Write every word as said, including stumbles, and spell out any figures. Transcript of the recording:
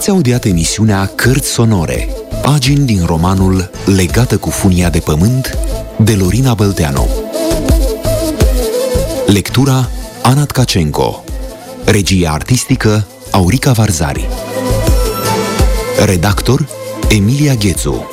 Ați audiat emisiunea Cărți sonore, pagini din romanul Legată cu funia de pământ, de Lorina Bălteanu. Lectura Ana Tkacenko. Regie artistică Aurica Varzari. Redactor Emilia Ghețu.